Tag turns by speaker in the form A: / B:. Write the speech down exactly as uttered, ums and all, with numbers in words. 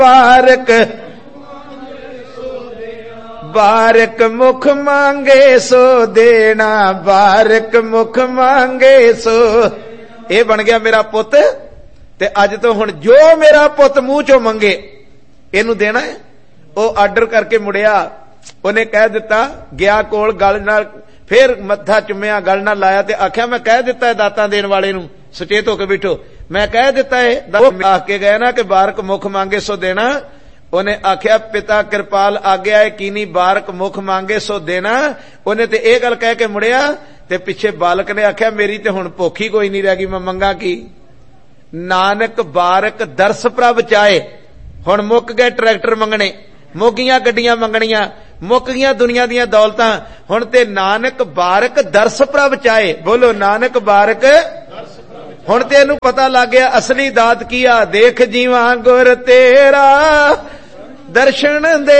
A: बारक बारक मुख मांगे सो देना, बारक मुख मांगे सो। ये बन गया मेरा पुत, ते अज तो हुण जो मेरा पुत मूंह चो मंगे इनू देना है। वो आर्डर करके मुड़िया, उन्हें कह दिता, गया कोल गल नाल फिर मत्था चुम्या, गल नाल लाया ते आख्या मैं कह दिता है दातां देण वाले नू, सचेत होके बैठो, मैं कह दिता है। आख के गए ना कि बारक मुख मांगे सो देना। उन्हें आख्या पिता कृपाल आग्या है कीनी, बारक मुख मांगे सो देना। उन्हें ते ये गल कह के मुड़िया, ते पिछे बालक ने आख्या मेरी ते हुण भुख ही कोई नहीं रह गई, मैं मंगा की। नानक बारक दरस प्रभ चाहे। हुण मुक गए ट्रैक्टर मंगने, मुक गईयां गड्डियां मंगणियां, मुक गईयां दुनिया दीयां दौलतां, हुण ते नानक बारक दरस प्रभ चाहे। बोलो नानक बारक। हुण ते इहनूं पता लग गया असली दात की आ। देख जीवां गुर तेरा दर्शन दे